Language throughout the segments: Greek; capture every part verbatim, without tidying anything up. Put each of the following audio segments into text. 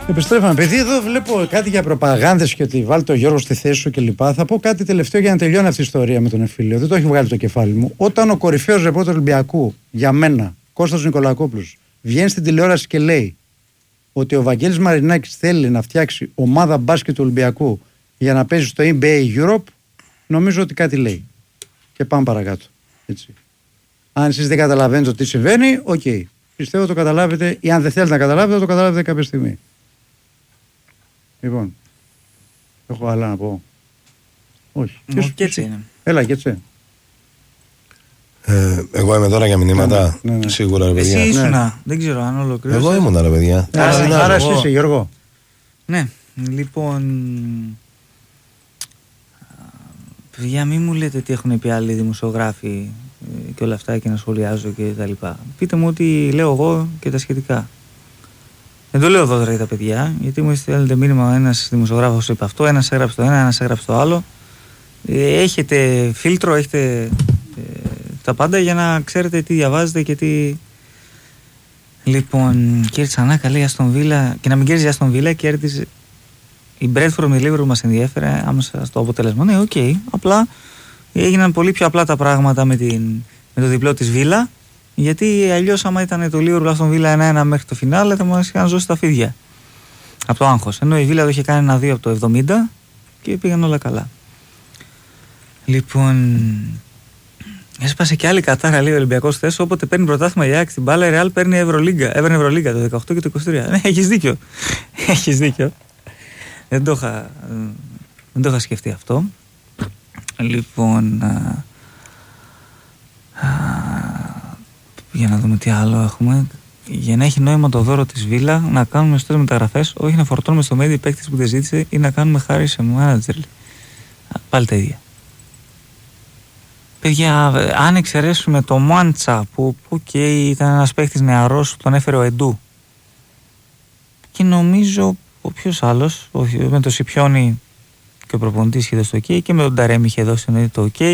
Επιστρέφαμε, παιδί. Εδώ βλέπω κάτι για προπαγάνδες και ότι βάλει το Γιώργο στη θέση σου κλπ. Θα πω κάτι τελευταίο για να τελειώνει αυτή η ιστορία με τον εμφύλιο. Δεν το έχει βγάλει το κεφάλι μου. Όταν ο κορυφαίος ρεπόρτερ Ολυμπιακού, για μένα, Κώστας Νικολακόπουλος, βγαίνει στην τηλεόραση και λέει ότι ο Βαγγέλης Μαρινάκης θέλει να φτιάξει ομάδα μπάσκετ του Ολυμπιακού για να παίζει στο N B A Europe, νομίζω ότι κάτι λέει. Και πάμε παρακάτω. Έτσι. Αν εσείς δεν καταλαβαίνετε τι συμβαίνει, οκ. Okay. Πιστεύω το καταλάβετε, ή αν δεν θέλετε να καταλάβετε, το καταλάβετε κάποια στιγμή. Λοιπόν, έχω άλλα να πω. Όχι. Όχι, και έτσι είναι. Έλα, και έτσι. Ε, εγώ είμαι τώρα για μηνύματα. Ναι, ναι, ναι. Σίγουρα, ρε παιδιά. Εσύ ήσουν, ναι. Δεν ξέρω αν ολοκλήρωσε. Εγώ ήμουν, ρε παιδιά. Άρα, άρα, άρα εσύ είσαι, Γιώργο. Ναι, λοιπόν. Παιδιά, μην μου λέτε τι έχουν πει άλλοι δημοσιογράφοι και όλα αυτά και να σχολιάζω και τα λοιπά. Πείτε μου ότι λέω εγώ και τα σχετικά. Δεν το λέω εδώ τώρα για τα παιδιά, γιατί μου στέλνετε μήνυμα ένας δημοσιογράφος είπε αυτό, ένας έγραψε το ένα, ένας έγραψε το άλλο. Έχετε φίλτρο, έχετε ε, τα πάντα για να ξέρετε τι διαβάζετε και τι. Λοιπόν, κύριε Τσανάκα λέει Αστον Βίλα, και να μην κέρδιζε Αστον Βίλα, κέρδιζε η Μπρέντφορντ με Λίβερπουλ που μας ενδιέφερε άμεσα στο αποτέλεσμα. Ναι, οκ, okay. Απλά έγιναν πολύ πιο απλά τα πράγματα με, την, με το διπλό της Βίλα. Γιατί αλλιώς άμα ήταν το Λίβερπουλ Αστον Βίλα ένα ένα μέχρι το φινάλε θα μας είχαν ζώσει τα φίδια από το άγχος. Ενώ η Βίλα το είχε κάνει ένα δύο από το εβδομήντα και πήγαν όλα καλά. Λοιπόν, έσπασε και άλλη κατάρα λέει ο Ολυμπιακός χθες. Όποτε παίρνει πρωτάθλημα η ΑΕΚ στην μπάλα, η Ρεάλ παίρνει Ευρωλίγκα. Έβρενε Ευρωλίγκα το δεκαοκτώ και το είκοσι τρία. Ναι, έχεις δίκιο. Έχεις δίκιο. Δεν το είχα, δεν το είχα σκεφτεί αυτό. Λοιπόν, α, α, για να δούμε τι άλλο έχουμε. Για να έχει νόημα το δώρο της Βίλα, να κάνουμε σωστές μεταγραφές, όχι να φορτώνουμε στο μέδι παίκτες που δεν ζήτησε ή να κάνουμε χάρη σε μάνατζερ. Πάλι τα ίδια. Παιδιά, αν εξαιρέσουμε το Μάντσα που okay, ήταν ένας παίκτης νεαρός, τον έφερε ο Εντού. Και νομίζω ο ποιος άλλος, με το Σιπιόνι και ο προπονητής είχε δώσει το OK και με τον Ταρέμι είχε δώσει το OK.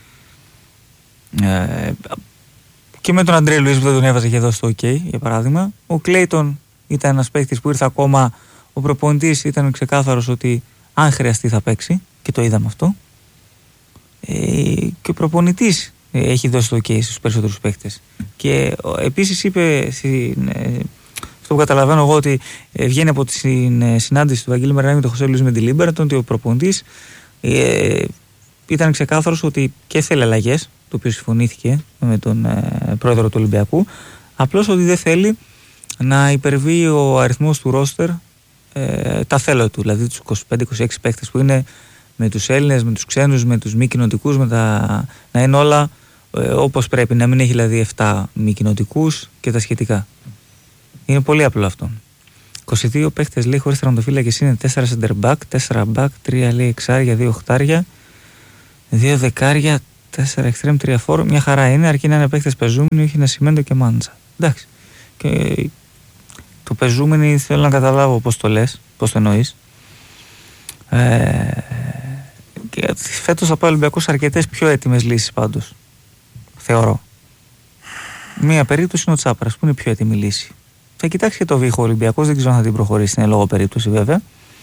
Ε, και με τον Αντρέ Λουίς που δεν τον έβαζε είχε δώσει το OK, για παράδειγμα. Ο Κλέιτον ήταν ένας παίκτης που ήρθε ακόμα, ο προπονητής ήταν ξεκάθαρος ότι αν χρειαστεί θα παίξει και το είδαμε αυτό. Ε, και ο προπονητής έχει δώσει το OK στους περισσότερους παίκτες. Και επίσης είπε στην, ε, αυτό που καταλαβαίνω εγώ ότι ε, βγαίνει από τη συνάντηση του Βαγγέλη Μαρινάκη με τον Χωσέ Λουίς με τη Λίμπερτον ότι ο προπονητής ε, ήταν ξεκάθαρος ότι και θέλει αλλαγές, το οποίο συμφωνήθηκε με τον ε, πρόεδρο του Ολυμπιακού, απλώς ότι δεν θέλει να υπερβεί ο αριθμός του ρόστερ ε, τα θέλω του, δηλαδή τους είκοσι πέντε είκοσι έξι παίκτες που είναι με τους Έλληνες, με τους ξένους, με τους μη κοινοτικούς, με τα... να είναι όλα ε, όπως πρέπει, να μην έχει δηλαδή επτά μη κοινοτικούς και τα σχετικά. Είναι πολύ απλό αυτό. είκοσι δύο παίχτες λέει χωρίς τερματοφύλακες είναι τέσσερα center back, τέσσερα back, τρία λέει εξάρια, δύο οχτάρια, δύο δεκάρια, τέσσερα extreme, τρία φορ. Μια χαρά είναι, αρκεί να είναι παίχτες πεζούμενοι, όχι να σημαίνει και Μάντσα. Εντάξει. Και το πεζούμενοι θέλω να καταλάβω πώς το λες, πώς το εννοείς. Ε, και φέτος θα πάει ο Ολυμπιακός αρκετές πιο έτοιμες λύσεις πάντως. Θεωρώ. Μία περίπτωση είναι ο Τσάπρας που είναι πιο έτοιμη λύση. Θα κοιτάξει και το Βίχο Ολυμπιακός, δεν ξέρω αν θα την προχωρήσει, είναι λόγω περίπτωση βέβαια.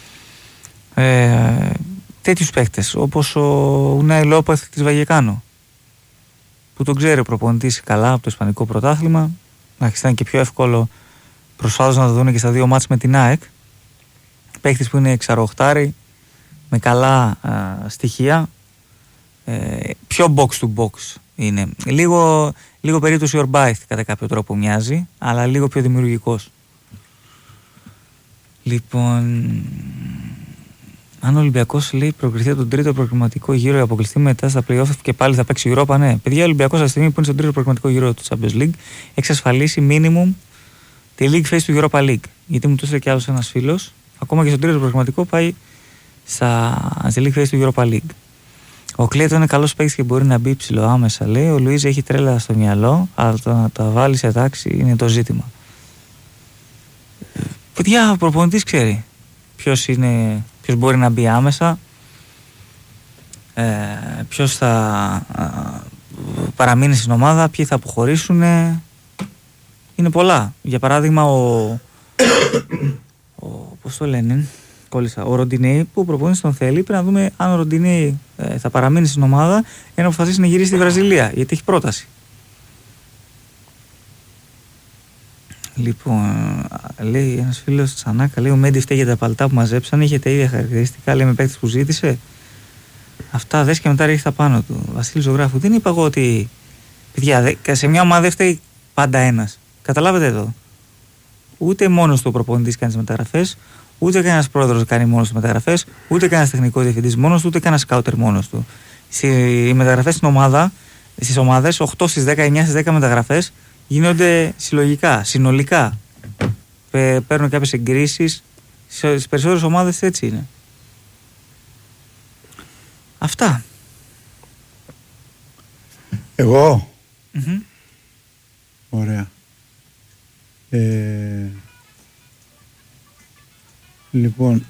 Ε, τέτοιους παίκτες όπως ο Ουνάι Λόπεθ της Βαγεκάνο, που τον ξέρει ο προπονητής καλά από το Ισπανικό πρωτάθλημα. Να ήταν και πιο εύκολο προσφάτως να το δουν και στα δύο μάτς με την ΑΕΚ. Παίκτης που είναι εξαροχτάρι, με καλά α, στοιχεία, ε, πιο box to box είναι. Λίγο, λίγο περίπτωση Ορμπάιθ κατά κάποιο τρόπο μοιάζει, αλλά λίγο πιο δημιουργικός. Λοιπόν, αν ο Ολυμπιακός λέει προκριθεί από τον τρίτο προκριματικό γύρο ή αποκλειστεί μετά στα play-off και πάλι θα παίξει Europa, ναι. Παιδιά, ο Ολυμπιακός αυτή τη στιγμή που είναι στον τρίτο προκριματικό γύρο του Champions League έχει εξασφαλίσει minimum τη league phase του Europa League. Γιατί μου το έστειλε κι άλλος ένας φίλος, ακόμα και στον τρίτο προκριματικό πάει στα, στη league phase του Europa League. Ο Κλέιτον είναι καλός παίκτης και μπορεί να μπει ψηλό άμεσα, λέει. Ο Λουίζ έχει τρέλα στο μυαλό, αλλά το να τα βάλει σε τάξη είναι το ζήτημα. Παιδιά, ο προπονητής ξέρει ποιος, είναι, ποιος μπορεί να μπει άμεσα, ε, ποιος θα α, παραμείνει στην ομάδα, ποιοι θα αποχωρήσουν. Είναι πολλά. Για παράδειγμα, ο, ο, πώς το λένε, κόλλησα. Ο Ροντινέη που ο προπονητής τον θέλει. Πρέπει να δούμε αν ο Ροντινέη ε, θα παραμείνει στην ομάδα ή να αποφασίσει να γυρίσει στη Βραζιλία. Γιατί έχει πρόταση. Λοιπόν, λέει ένας φίλος της Ανάκα, λέει ο Μέντι φταίει για τα παλτά που μαζέψαν. Είχε τα ίδια χαρακτηριστικά, λέει με παίκτης που ζήτησε. Αυτά δες και μετά ρίχτα πάνω του. Βασίλη Ζωγράφου, δεν είπα εγώ ότι. Παιδιά, σε μια ομάδα δεν φταίει πάντα ένας. Καταλάβετε εδώ. Ούτε μόνος του ο προπονητής κάνει τις μεταγραφές, ούτε κανένας πρόεδρος κάνει μόνος τις μεταγραφές, ούτε κανένας τεχνικός διευθυντής μόνος του, ούτε κανένας σκάουτερ μόνος του. Οι μεταγραφές στην ομάδα, στις ομάδες, οκτώ στις δέκα, εννιά στις δέκα μεταγραφές γίνονται συλλογικά, συνολικά. Παίρνουν κάποιες εγκρίσεις. Στις περισσότερες ομάδες έτσι είναι. Αυτά. Εγώ. Mm-hmm. Ωραία. Ε, λοιπόν.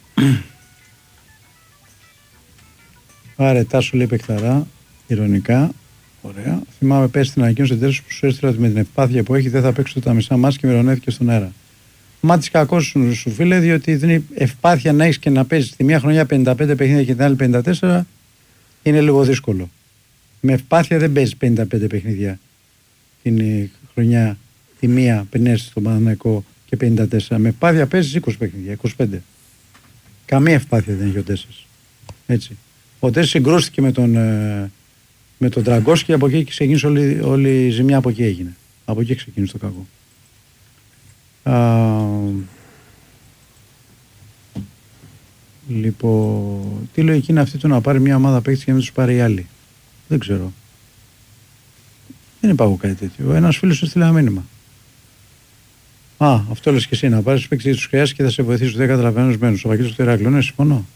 Άρε, Τάσο λέει παιχταρά, ηρωνικά. Ωραία. Θυμάμαι πέσει στην ανακοίνωση εντέλου που σου έστειλα ότι με την ευπάθεια που έχει δεν θα παίξει τα μισά μάτς και μοιρονέθηκε στον αέρα. Μάτι κακό σου, σου φίλε, διότι δεν είναι ευπάθεια να έχει και να παίζει τη μία χρονιά πενήντα πέντε παιχνίδια και την άλλη πενήντα τέσσερα είναι λίγο δύσκολο. Με ευπάθεια δεν παίζει πενήντα πέντε παιχνίδια την χρονιά, τη μία πενέσει στον Παναθηναϊκό και πενήντα τέσσερα. Με ευπάθεια παίζει είκοσι παιχνίδια, είκοσι πέντε. Καμία ευπάθεια δεν έχει ο Τέσσερς. Έτσι. Ο Τέσσερς συγκρούστηκε με τον. Με τον Τραγκόσκι, από εκεί ξεκίνησε όλη, όλη η ζημιά, από εκεί έγινε. Από εκεί ξεκίνησε το κακό. Α, λοιπόν, τι λογική είναι αυτή του να πάρει μια ομάδα παίκτης και να μην τους πάρει η άλλη. Δεν ξέρω. Δεν υπάρχει κάτι τέτοιο. Ένας φίλος σου στείλε ένα μήνυμα. Α, αυτό λες και εσύ, να πάρεις παίκτης και τους χρειάζεται και θα σε βοηθήσει δεν καταλαβαίνεις μένους. Ο Βαγγέλης του Ηράκλειο, ναι, συμφωνώ.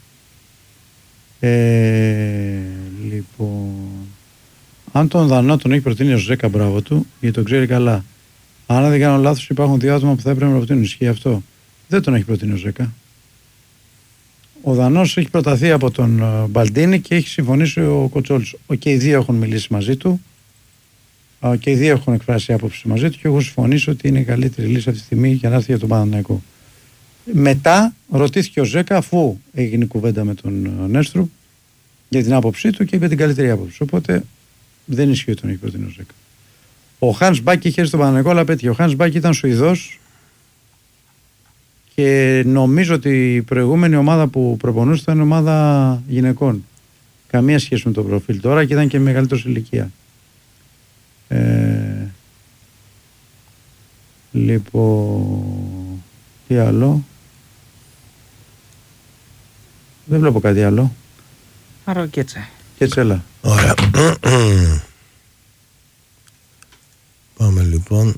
Ε, λοιπόν... Αν τον Δανό τον έχει προτείνει ο Ζέκα, μπράβο του, γιατί τον ξέρει καλά. Αν δεν κάνω λάθος, υπάρχουν δύο άτομα που θα έπρεπε να προτείνουν. Ισχύει αυτό. Δεν τον έχει προτείνει ο Ζέκα. Ο Δανός έχει προταθεί από τον Μπαλντίνη και έχει συμφωνήσει ο Κοτσόλης. Και οι δύο έχουν μιλήσει μαζί του. Και οι δύο έχουν εκφράσει άποψη μαζί του και έχουν συμφωνήσει ότι είναι η καλύτερη λύση αυτή τη στιγμή για να έρθει για τον Παναθηναϊκό. Μετά ρωτήθηκε ο Ζέκα, αφού έγινε κουβέντα με τον Νέστρου, για την άποψή του και είπε την καλύτερη άποψη. Οπότε. Δεν ισχύει ότι τον έχει προτείνει ο Ζέκα. Ο Χάνς Μπάκη είχε έρθει στον Παναθηναϊκό, αλλά πέτυχε. Ο Χάνς Μπάκη ήταν Σουηδός και νομίζω ότι η προηγούμενη ομάδα που προπονούσε ήταν ομάδα γυναικών. Καμία σχέση με το προφίλ τώρα και ήταν και μεγαλύτερη ηλικία. Ε, λοιπόν, τι άλλο. Δεν βλέπω κάτι άλλο. Άρα κέτσε. Κέτσελα. Ωραία. Πάμε λοιπόν.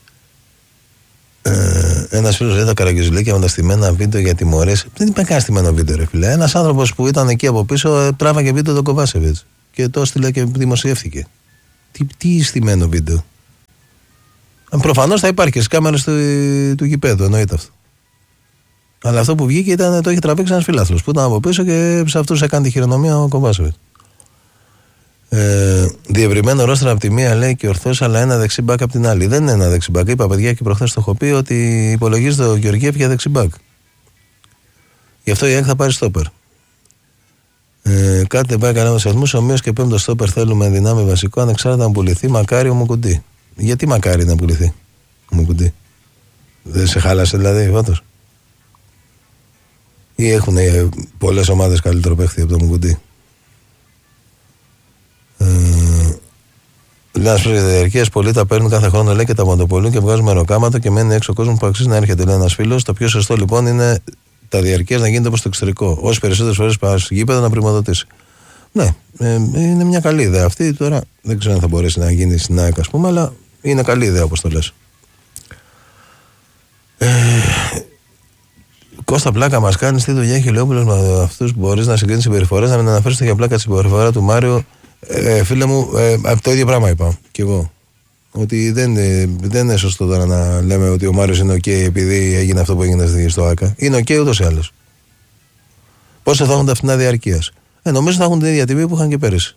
Ε, ένας φίλος λέει τα καραγκιουζιλίκια με τα στημένα βίντεο για τιμωρίες. Δεν υπάρχει κανένα στημένο βίντεο, ρε φίλε. Ένας άνθρωπος που ήταν εκεί από πίσω ε, τράβαγε βίντεο τον Κοβάσεβιτς και το έστειλε και δημοσιεύθηκε. Τι, τι στημένο βίντεο. Προφανώς θα υπάρχει και στις κάμερες του, του γηπέδου, εννοείται αυτό. Αλλά αυτό που βγήκε ήταν το έχει τραβήξει ένας φιλάθλος που ήταν από πίσω και σε αυτούς έκανε τη χειρονομία ο Κοβάσεβιτς. Ε, διευρυμένο ρόστρα από τη μία λέει και ορθώς, αλλά ένα δεξιμπάκ από την άλλη. Δεν είναι ένα δεξιμπάκ. Είπα παιδιά και προχθές το έχω πει ότι υπολογίζεται ο Γεωργιέφ για δεξιμπάκ. Γι' αυτό η ΑΕΚ θα πάρει στόπερ. Ε, κάτι δεν πάει καλά με τους αριθμούς. Ομοίως και πέμπτο στόπερ θέλουμε δυνάμει βασικό, ανεξάρτητα να πουληθεί. Μακάρι ο Μουκουντή. Γιατί μακάρι να πουληθεί ο Μουκουντή. Δεν σε χάλασε δηλαδή φάτος. Ή έχουν ε, πολλές ομάδες καλύτερο παίχτη από το Μουκουντή. Λέει ένα διαρκείας πολλοί τα παίρνουν κάθε χρόνο λέει και τα μοντοπολούν και βγάζουν μεροκάματα και μένει έξω ο κόσμος που αξίζει να έρχεται. Λέει ένα φίλο. Το πιο σωστό λοιπόν είναι τα διαρκείας να γίνεται όπως το εξωτερικό. Όσες περισσότερες φορές πάει στο γήπεδο να πρημοδοτήσει. Ναι, ε, είναι μια καλή ιδέα αυτή. Τώρα δεν ξέρω αν θα μπορέσει να γίνει στην ΑΕΚ, ας πούμε, αλλά είναι καλή ιδέα όπως το λες. Ε, Κώστα πλάκα μας κάνει, τι δουλειά έχει ο Λεόπουλος με αυτούς που μπορείς να συγκρίνεις συμπεριφορές, να μην αναφέρεις για πλάκα τη συμπεριφορά του Μάριο. Ε, φίλε μου, ε, το ίδιο πράγμα είπα κι εγώ. Ότι δεν, ε, δεν είναι σωστό τώρα να λέμε ότι ο Μάριος είναι ok επειδή έγινε αυτό που έγινε στο ΆΚΑ. Είναι ok ούτως ή άλλως. Πόσο θα έχουν τα φθηνά διαρκείας. Ε, νομίζω θα έχουν την ίδια τιμή που είχαν και πέρυσι.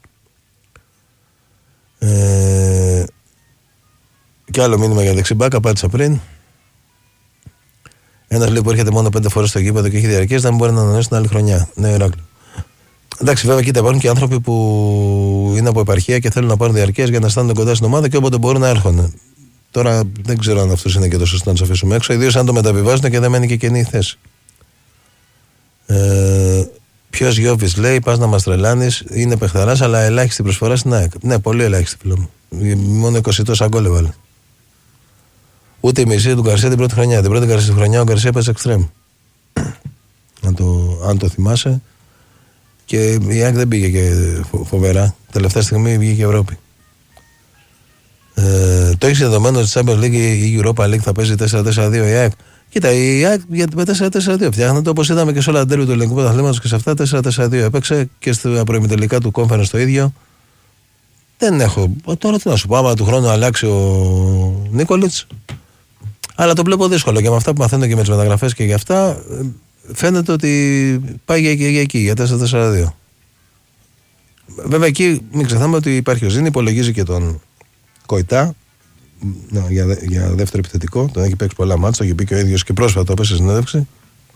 Ε, και άλλο μήνυμα για δεξιμπάκ, απάντησα πριν. Ένας λέει που έρχεται μόνο πέντε φορές στο γήπεδο και έχει διαρκές, δεν μπορεί να ανανεώσει την άλλη χρονιά. Ναι, Ηράκλειο. Εντάξει, βέβαια, κοίτα, υπάρχουν και άνθρωποι που είναι από επαρχία και θέλουν να πάρουν διαρκές για να αισθάνονται κοντά στην ομάδα και όποτε μπορούν να έρχονται. Τώρα δεν ξέρω αν αυτό είναι και το σωστό να του αφήσουμε έξω, ιδίως αν το μεταβιβάζουν και δεν μένει και κενή η θέση. Ε, Ποιο Γιώβης λέει: πας να μας τρελάνεις, είναι παιχταράς, αλλά ελάχιστη προσφορά στην ΑΕΚ. Ναι, πολύ ελάχιστη, φίλο μου. Μόνο είκοσι τόσα γκολ έβαλε. Ούτε η μισή του Γκαρσία την πρώτη χρονιά. Την πρώτη χρονιά ο Γκαρσία έπαιζε εξτρέμ. αν, το, αν το θυμάσαι. Και η ΑΕΚ δεν πήγε και φοβερά. Τελευταία στιγμή βγήκε η Ευρώπη. Ε, το έχει δεδομένο ότι η Champions League ή η Europa League θα παίζει τέσσερα τέσσερα δύο η ΑΕΚ. Κοίτα, η ΑΕΚ με τέσσερα τέσσερα δύο φτιάχνεται, όπως είδαμε και σε όλα τα ντέρμπι του ελληνικού πρωταθλήματος και σε αυτά τέσσερα τέσσερα δύο έπαιξε και στα προημιτελικά του Conference το ίδιο. Δεν έχω. Τώρα τι να σου πω, άμα του χρόνου αλλάξει ο Νίκολιτς. Αλλά το βλέπω δύσκολο και με αυτά που μαθαίνω και με τις μεταγραφές και για αυτά, φαίνεται ότι πάει για, για, για εκεί, για τέσσερα τέσσερα δύο. Βέβαια εκεί μην ξεχνάμε ότι υπάρχει ο Ζήνη, υπολογίζει και τον Κοϊτά για, για δεύτερο επιθετικό. Τον έχει παίξει πολλά μάτσα, το έχει πει και ο ίδιος και πρόσφατα το έπαιξε σε συνέντευξη.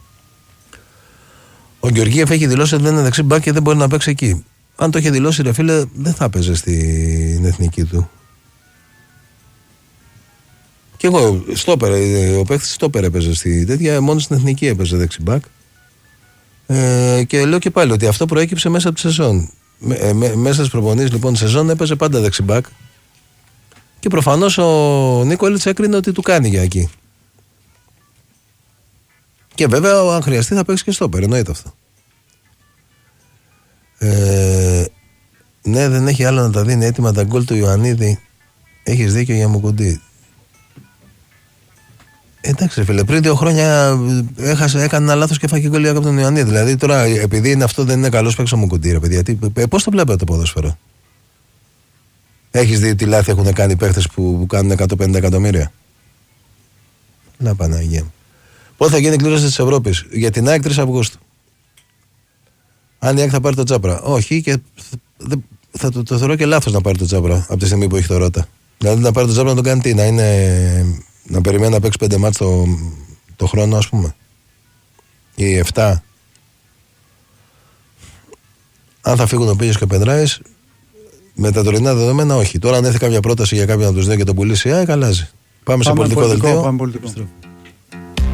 Ο Γεωργίεφ έχει δηλώσει ότι δεν είναι δεξί μπακ και δεν μπορεί να παίξει εκεί. Αν το είχε δηλώσει, ρε φίλε, δεν θα παίζει στην εθνική του. Και εγώ, στόπερ, ο παίχτης στόπερ έπαιζε στη τέτοια, μόνο στην εθνική έπαιζε δεξιμπάκ. Ε, και λέω και πάλι ότι αυτό προέκυψε μέσα από τη σεζόν. Με, με, μέσα στις προπονήσεις λοιπόν τη σεζόν έπαιζε πάντα δεξιμπάκ. Και προφανώς ο Νίκολιτς έκρινε ότι του κάνει για εκεί. Και βέβαια, αν χρειαστεί, θα παίξει και στόπερ, εννοείται αυτό. Ε, ναι, δεν έχει άλλο να τα δίνει έτοιμα τα γκολ του Ιωαννίδη. Έχεις δίκιο για Μουκουντή. Εντάξει, φίλε, πριν δύο χρόνια έχασε, έκανε ένα λάθος και φάγε γκολ από τον Ιωαννίδη. Δηλαδή τώρα, επειδή είναι αυτό, δεν είναι καλός παίκτης ο Μουκουντή, ρε παιδιά. Πώς το βλέπετε το ποδόσφαιρο? Έχεις δει τι λάθη έχουν κάνει παίκτες που, που κάνουν εκατόν πενήντα εκατομμύρια? Να Παναγία. Πότε θα γίνει η κλήρωση της Ευρώπης? Για την ΑΕΚ τρεις Αυγούστου. Αν η ΑΕΚ θα πάρει το Τσάπρα. Όχι, και θα, θα το, το θεωρώ και λάθος να πάρει το Τσάπρα από τη στιγμή που έχει το Ρώτα. Δηλαδή να πάρει το Τσάπρα να τον κάνει τι, να είναι. Να περιμένει να παίξει πέντε μάτς το, το χρόνο, ας πούμε. Ή εφτά. Αν θα φύγουν ο Πίγιος και ο Πεντράης, με τα τωρινά δεδομένα όχι. Τώρα αν έρθει κάποια πρόταση για κάποιον από τους δύο και τον πουλήσει η ΑΕΚ, αλλάζει. Πάμε, πάμε σε πολιτικό, πολιτικό δελτίο. Πάμε πολιτικό.